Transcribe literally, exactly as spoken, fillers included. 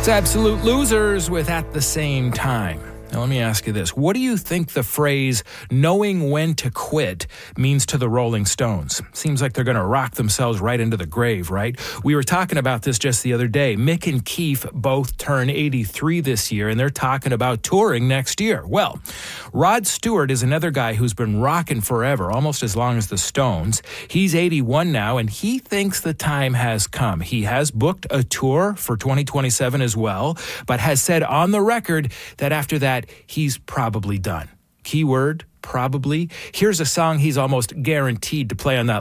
It's Absolute Losers with At the Same Time. Now, let me ask you this. What do you think the phrase knowing when to quit means to the Rolling Stones? Seems like they're going to rock themselves right into the grave, right? We were talking about this just the other day. Mick and Keith both turn eighty-three this year, and they're talking about touring next year. Well, Rod Stewart is another guy who's been rocking forever, almost as long as the Stones. He's eighty-one now, and he thinks the time has come. He has booked a tour for twenty twenty-seven as well, but has said on the record that after that, he's probably done. Keyword, probably. Here's a song he's almost guaranteed to play on that